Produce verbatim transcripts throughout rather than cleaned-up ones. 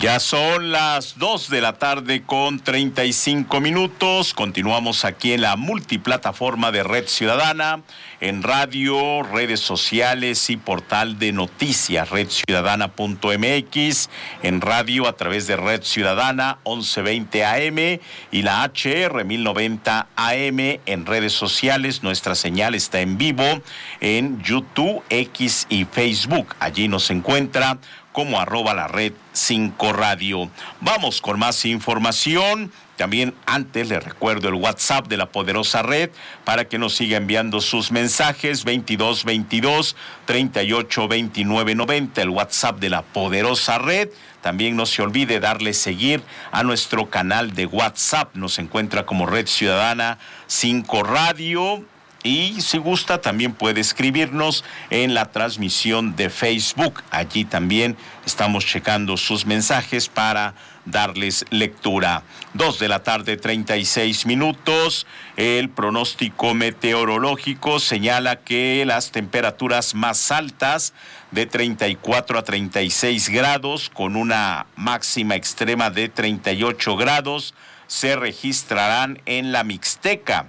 Ya son las dos de la tarde con treinta y cinco minutos. Continuamos aquí en la multiplataforma de Red Ciudadana, en radio, redes sociales y portal de noticias, red ciudadana punto m x, en radio a través de Red Ciudadana once veinte A M y la H R mil noventa A M. En redes sociales, nuestra señal está en vivo en YouTube, X y Facebook. Allí nos encuentra como arroba la red cinco radio. Vamos con más información. También antes les recuerdo el WhatsApp de la poderosa red para que nos siga enviando sus mensajes, veintidós veintidós, treinta y ocho veintinueve noventa, el WhatsApp de la poderosa red. También no se olvide darle seguir a nuestro canal de WhatsApp. Nos encuentra como Red Ciudadana cinco Radio. Y si gusta, también puede escribirnos en la transmisión de Facebook. Allí también estamos checando sus mensajes para darles lectura. Dos de la tarde, treinta y seis minutos. El pronóstico meteorológico señala que las temperaturas más altas de treinta y cuatro a treinta y seis grados, con una máxima extrema de treinta y ocho grados, se registrarán en la Mixteca.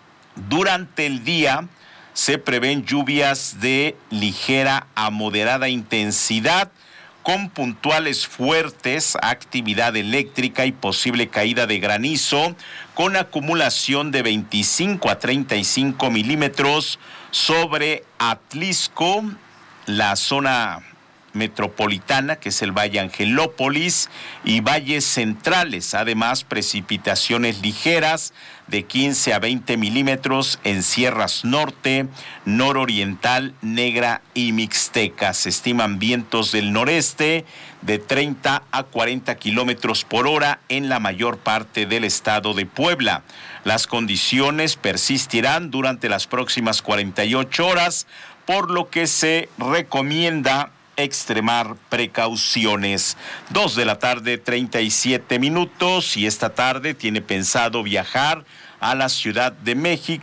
Durante el día se prevén lluvias de ligera a moderada intensidad, con puntuales fuertes, actividad eléctrica y posible caída de granizo, con acumulación de veinticinco a treinta y cinco milímetros sobre Atlisco, la zona metropolitana, que es el Valle Angelópolis, y valles centrales. Además, precipitaciones ligeras de quince a veinte milímetros en sierras norte, nororiental, negra y mixteca. Se estiman vientos del noreste de treinta a cuarenta kilómetros por hora en la mayor parte del estado de Puebla. Las condiciones persistirán durante las próximas cuarenta y ocho horas, por lo que se recomienda extremar precauciones. Dos de la tarde, treinta y siete minutos, y esta tarde tiene pensado viajar a la Ciudad de México